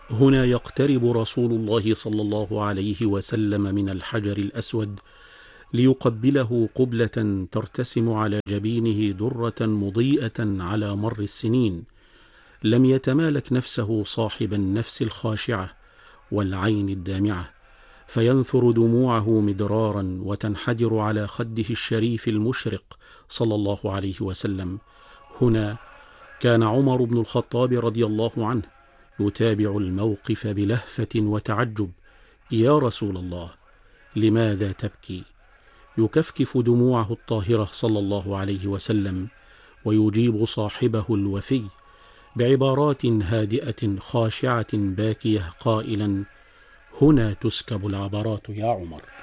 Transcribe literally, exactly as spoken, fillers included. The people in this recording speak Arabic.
هنا يقترب رسول الله صلى الله عليه وسلم من الحجر الأسود ليقبله قبلة ترتسم على جبينه درة مضيئة على مر السنين. لم يتمالك نفسه صاحب النفس الخاشعة والعين الدامعة، فينثر دموعه مدرارا وتنحدر على خده الشريف المشرق صلى الله عليه وسلم. هنا كان عمر بن الخطاب رضي الله عنه يتابع الموقف بلهفة وتعجب. يا رسول الله، لماذا تبكي؟ يكفكف دموعه الطاهرة صلى الله عليه وسلم ويجيب صاحبه الوفي بعبارات هادئة خاشعة باكية قائلا: هنا تسكب العبرات يا عمر.